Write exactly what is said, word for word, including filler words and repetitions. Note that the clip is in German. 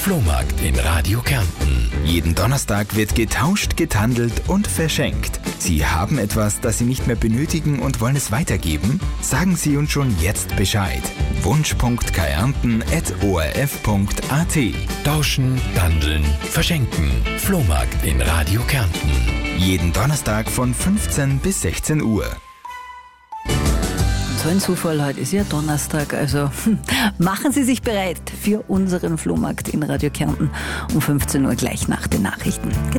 Flohmarkt in Radio Kärnten. Jeden Donnerstag wird getauscht, gethandelt und verschenkt. Sie haben etwas, das Sie nicht mehr benötigen und wollen es weitergeben? Sagen Sie uns schon jetzt Bescheid. wunsch.kärnten at o r f punkt a t. Tauschen, handeln, verschenken. Flohmarkt in Radio Kärnten. Jeden Donnerstag von fünfzehn bis sechzehn Uhr. So ein Zufall, heute ist ja Donnerstag, also machen Sie sich bereit für unseren Flohmarkt in Radio Kärnten um fünfzehn Uhr gleich nach den Nachrichten.